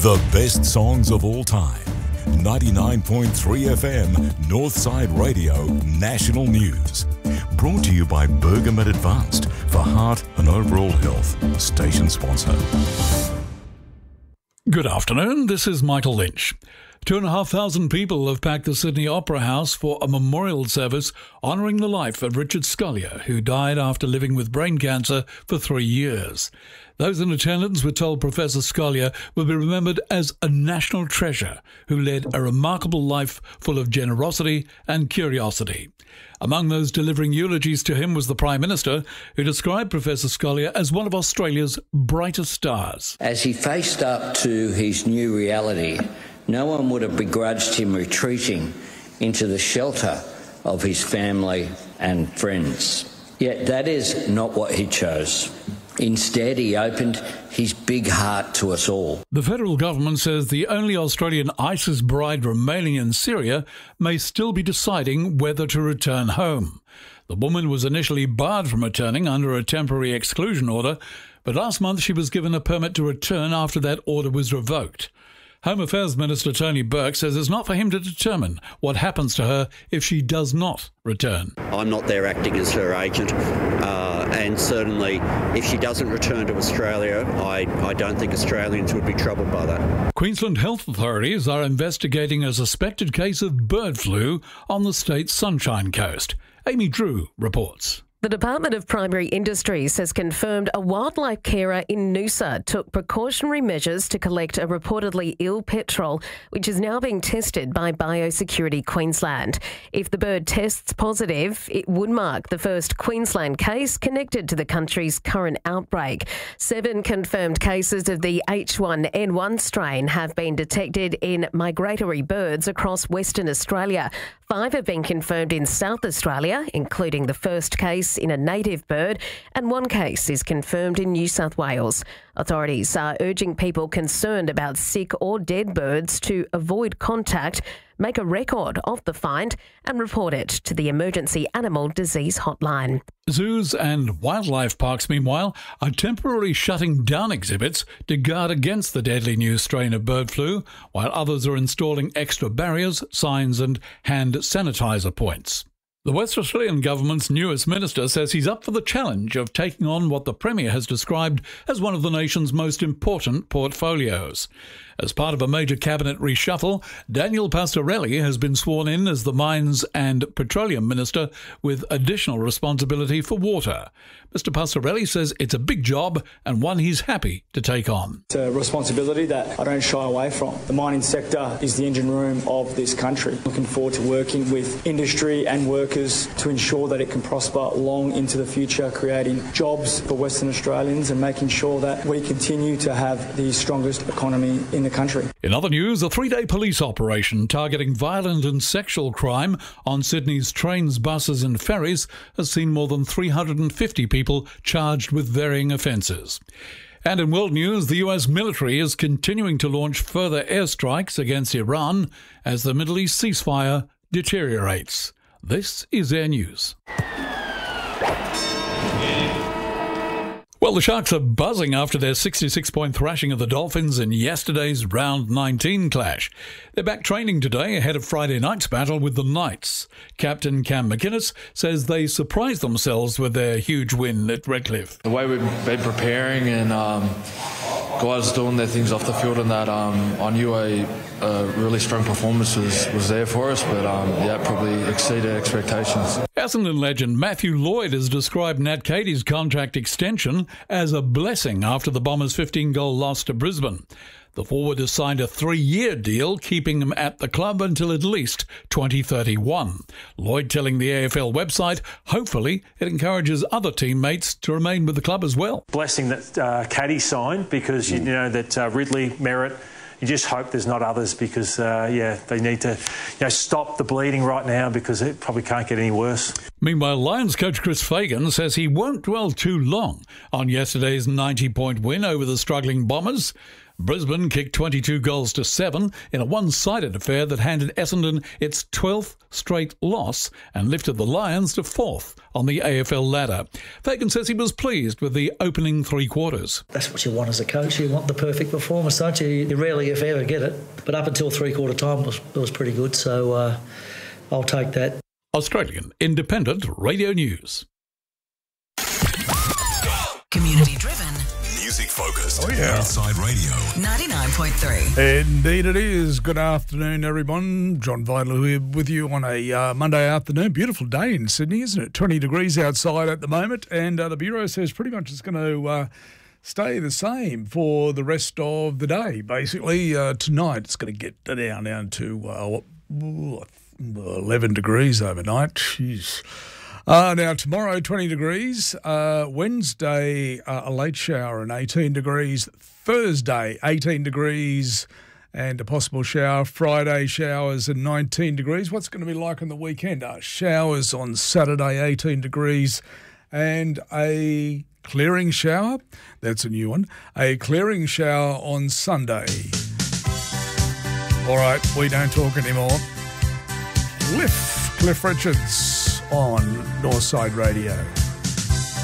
The best songs of all time. 99.3 FM, Northside Radio, National News. Brought to you by Bergamet Advanced for heart and overall health. Station sponsor. Good afternoon, this is Michael Lynch. 2,500 people have packed the Sydney Opera House for a memorial service honouring the life of Richard Scolyer, who died after living with brain cancer for 3 years. Those in attendance were told Professor Scolyer will be remembered as a national treasure who led a remarkable life full of generosity and curiosity. Among those delivering eulogies to him was the Prime Minister, who described Professor Scolyer as one of Australia's brightest stars. As he faced up to his new reality, no one would have begrudged him retreating into the shelter of his family and friends. Yet that is not what he chose. Instead, he opened his big heart to us all. The federal government says the only Australian ISIS bride remaining in Syria may still be deciding whether to return home. The woman was initially barred from returning under a temporary exclusion order, but last month she was given a permit to return after that order was revoked. Home Affairs Minister Tony Burke says it's not for him to determine what happens to her if she does not return. I'm not there acting as her agent, and certainly if she doesn't return to Australia, I don't think Australians would be troubled by that. Queensland health authorities are investigating a suspected case of bird flu on the state's Sunshine Coast. Amy Drew reports. The Department of Primary Industries has confirmed a wildlife carer in Noosa took precautionary measures to collect a reportedly ill petrel, which is now being tested by Biosecurity Queensland. If the bird tests positive, it would mark the first Queensland case connected to the country's current outbreak. 7 confirmed cases of the H1N1 strain have been detected in migratory birds across Western Australia. 5 have been confirmed in South Australia, including the first case in a native bird, and 1 case is confirmed in New South Wales. Authorities are urging people concerned about sick or dead birds to avoid contact, make a record of the find and report it to the Emergency Animal Disease Hotline. Zoos and wildlife parks, meanwhile, are temporarily shutting down exhibits to guard against the deadly new strain of bird flu, while others are installing extra barriers, signs and hand sanitizer points. The West Australian government's newest minister says he's up for the challenge of taking on what the Premier has described as one of the nation's most important portfolios. As part of a major cabinet reshuffle, Daniel Pastorelli has been sworn in as the Mines and Petroleum Minister with additional responsibility for water. Mr Pastorelli says it's a big job and one he's happy to take on. It's a responsibility that I don't shy away from. The mining sector is the engine room of this country. Looking forward to working with industry and workers to ensure that it can prosper long into the future, creating jobs for Western Australians and making sure that we continue to have the strongest economy in the country. In other news, a 3-day police operation targeting violent and sexual crime on Sydney's trains, buses and ferries has seen more than 350 people charged with varying offences. And in world news, the US military is continuing to launch further airstrikes against Iran as the Middle East ceasefire deteriorates. This is Air News. Well, the Sharks are buzzing after their 66-point thrashing of the Dolphins in yesterday's Round 19 clash. They're back training today ahead of Friday night's battle with the Knights. Captain Cam McInnes says they surprised themselves with their huge win at Redcliffe. The way we've been preparing and guys doing their things off the field and that, I knew a really strong performance was there for us, but probably exceeded expectations. Essendon legend Matthew Lloyd has described Nat Katie's contract extension as a blessing after the Bombers' 15-goal loss to Brisbane. The forward has signed a 3-year deal, keeping him at the club until at least 2031. Lloyd telling the AFL website, hopefully it encourages other teammates to remain with the club as well. Blessing that Katie signed, because you know that Ridley, Merritt, you just hope there's not others, because they need to stop the bleeding right now, because it probably can't get any worse. Meanwhile, Lions coach Chris Fagan says he won't dwell too long on yesterday's 90-point win over the struggling Bombers. Brisbane kicked 22 goals to 7 in a one-sided affair that handed Essendon its 12th straight loss and lifted the Lions to 4th on the AFL ladder. Fagan says he was pleased with the opening 3 quarters. That's what you want as a coach. You want the perfect performance, don't you? You rarely, if ever, get it. But up until 3/4 time, it was pretty good, so I'll take that. Australian Independent Radio News. Community driven. Music focused. Oh, yeah. Northside Radio. 99.3. Indeed it is. Good afternoon, everyone. John Vidal here with you on a Monday afternoon. Beautiful day in Sydney, isn't it? 20 degrees outside at the moment, and the Bureau says pretty much it's going to stay the same for the rest of the day. Basically, tonight it's going to get down to 11 degrees overnight. Jeez. Now, tomorrow, 20 degrees. Wednesday, a late shower and 18 degrees. Thursday, 18 degrees and a possible shower. Friday, showers and 19 degrees. What's it going to be like on the weekend? Showers on Saturday, 18 degrees and a clearing shower. That's a new one. A clearing shower on Sunday. All right, we don't talk anymore. Cliff Richards on Northside Radio.